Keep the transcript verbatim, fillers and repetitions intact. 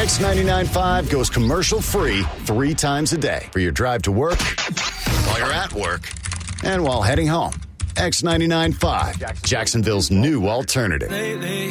X ninety-nine point five goes commercial-free three times a day for your drive to work, while you're at work, and while heading home. X ninety-nine point five, Jacksonville's new alternative. Lately,